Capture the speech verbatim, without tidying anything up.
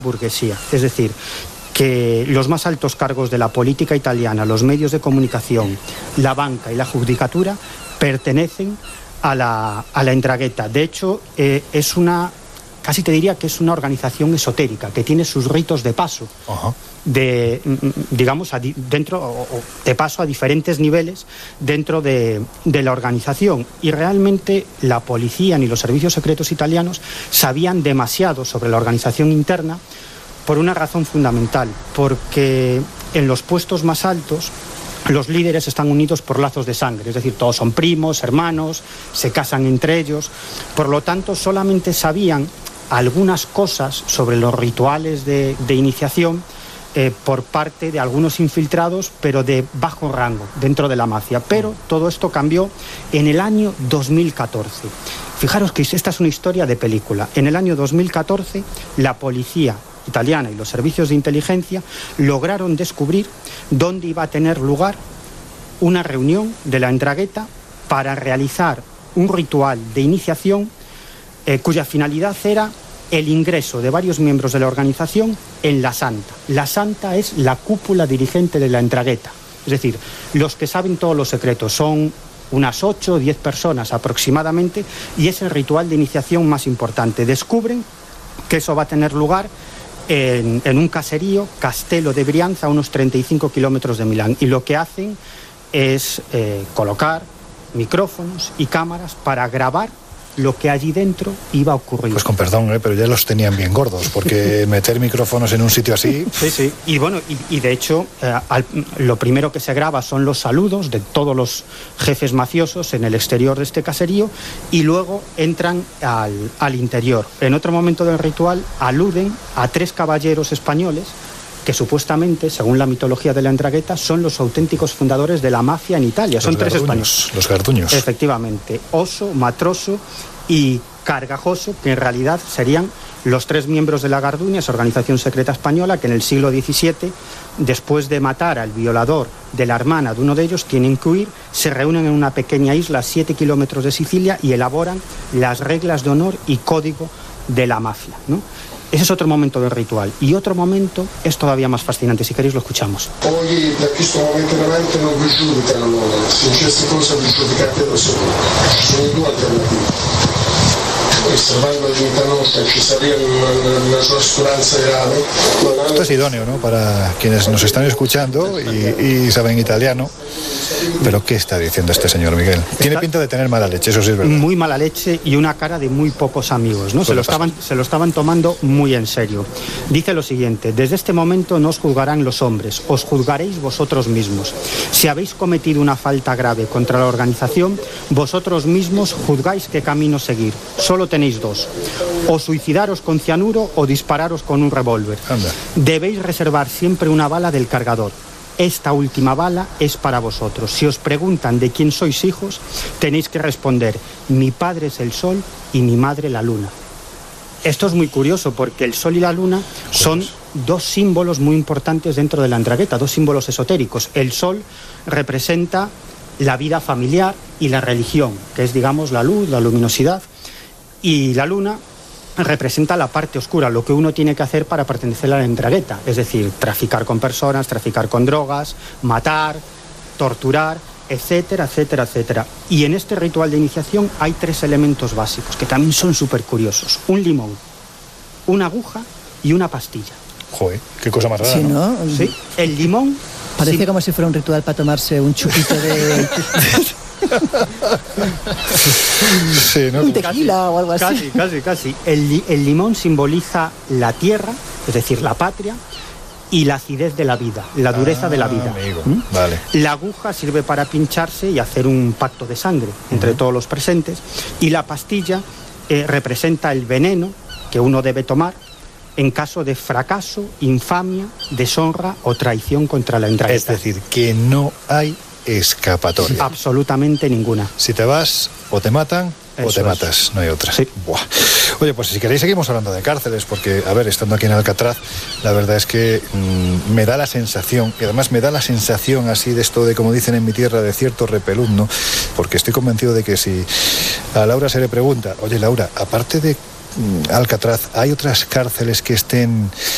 burguesía. Es decir, que los más altos cargos de la política italiana, los medios de comunicación, la banca y la judicatura pertenecen a la, a la 'Ndrangheta. De hecho, eh, es una, casi te diría que es una organización esotérica, que tiene sus ritos de paso, uh-huh. de, digamos, a, dentro, de paso a diferentes niveles dentro de, de la organización. Y realmente la policía ni los servicios secretos italianos sabían demasiado sobre la organización interna, por una razón fundamental, porque en los puestos más altos los líderes están unidos por lazos de sangre, es decir, todos son primos, hermanos, se casan entre ellos. Por lo tanto, solamente sabían algunas cosas sobre los rituales de, de iniciación eh, por parte de algunos infiltrados, pero de bajo rango dentro de la mafia. Pero todo esto cambió en el año dos mil catorce. Fijaros que esta es una historia de película. En el año dos mil catorce, la policía italiana y los servicios de inteligencia lograron descubrir dónde iba a tener lugar una reunión de la 'Ndrangheta para realizar un ritual de iniciación eh, cuya finalidad era el ingreso de varios miembros de la organización en la Santa. La Santa es la cúpula dirigente de la 'Ndrangheta, es decir, los que saben todos los secretos. Son unas ocho o diez personas aproximadamente y es el ritual de iniciación más importante. Descubren que eso va a tener lugar En, en un caserío, Castello de Brianza, a unos treinta y cinco kilómetros de Milán. Y lo que hacen es eh, colocar micrófonos y cámaras para grabar lo que allí dentro iba a ocurrir. Pues con perdón, ¿eh? pero ya los tenían bien gordos, porque meter micrófonos en un sitio así... Sí, sí. Y bueno, y, y de hecho, eh, al, lo primero que se graba son los saludos de todos los jefes mafiosos en el exterior de este caserío y luego entran al, al interior. En otro momento del ritual aluden a tres caballeros españoles que supuestamente, según la mitología de la 'Ndrangheta, son los auténticos fundadores de la mafia en Italia. Los son tres garduños, españoles. Los garduños. Efectivamente. Oso, Matroso y Cargajoso, que en realidad serían los tres miembros de la Garduña, esa organización secreta española que en el siglo diecisiete, después de matar al violador de la hermana de uno de ellos, tienen que huir, se reúnen en una pequeña isla a siete kilómetros de Sicilia y elaboran las reglas de honor y código de la mafia, ¿no? Ese es otro momento del ritual. Y otro momento es todavía más fascinante. Si queréis lo escuchamos. Poi da questo momento in avanti non vi giudicano loro, se successe cosa vi giudicate da soli. Ci sono due alternative. Salvando la dignità nostra, ci saría una trascuranza grave. Esto es idóneo, ¿no? Para quienes nos están escuchando y, y saben italiano. Pero ¿qué está diciendo este señor Miguel? Tiene pinta de tener mala leche, eso sí es verdad. Muy mala leche y una cara de muy pocos amigos, ¿no? Se lo estaban, se lo estaban tomando muy en serio. Dice lo siguiente: desde este momento no os juzgarán los hombres, os juzgaréis vosotros mismos. Si habéis cometido una falta grave contra la organización, vosotros mismos juzgáis qué camino seguir. Solo tenéis dos: o suicidaros con cianuro o dispararos con un revólver. Anda. Debéis reservar siempre una bala del cargador. Esta última bala es para vosotros. Si os preguntan de quién sois hijos, tenéis que responder: mi padre es el sol y mi madre la luna. Esto es muy curioso porque el sol y la luna son dos símbolos muy importantes dentro de la 'Ndrangheta, dos símbolos esotéricos. El sol representa la vida familiar y la religión, que es, digamos, la luz, la luminosidad, y la luna representa la parte oscura, lo que uno tiene que hacer para pertenecer a la 'Ndrangheta, es decir, traficar con personas, traficar con drogas, matar, torturar, etcétera, etcétera, etcétera. Y en este ritual de iniciación hay tres elementos básicos que también son súper curiosos: un limón, una aguja y una pastilla. Joder, qué cosa más rara, sí, ¿no? ¿no? Sí, el limón... Parece sí, como si fuera un ritual para tomarse un chupito de... Sí, ¿no? un tequila casi, o algo así. Casi, casi, casi. El, el limón simboliza la tierra, es decir, la patria, y la acidez de la vida, la dureza ah, de la vida. Amigo. ¿Mm? Vale. La aguja sirve para pincharse y hacer un pacto de sangre entre uh-huh. todos los presentes, y la pastilla eh, representa el veneno que uno debe tomar en caso de fracaso, infamia, deshonra o traición contra la 'Ndrangheta. Es decir, que no hay escapatoria. Absolutamente ninguna. Si te vas, o te matan Eso o te matas, es. No hay otra. Sí. Buah. Oye, pues si queréis seguimos hablando de cárceles, porque, a ver, estando aquí en Alcatraz, la verdad es que mmm, me da la sensación, y además me da la sensación así de esto de, como dicen en mi tierra, de cierto repelús, ¿no? Porque estoy convencido de que si a Laura se le pregunta, oye, Laura, aparte de Alcatraz, ¿hay otras cárceles que estén